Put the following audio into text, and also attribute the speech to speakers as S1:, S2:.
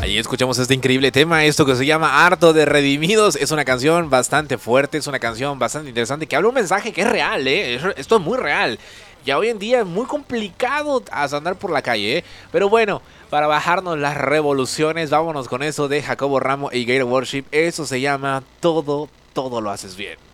S1: Ahí escuchamos este increíble tema, esto que se llama Harto de Redimidos. Es una canción bastante fuerte, es una canción bastante interesante que habla un mensaje que es real, esto es muy real. Ya hoy en día es muy complicado andar por la calle, pero bueno, para bajarnos las revoluciones, vámonos con eso de Jacobo Ramo y Gator Worship. Eso se llama Todo lo haces bien.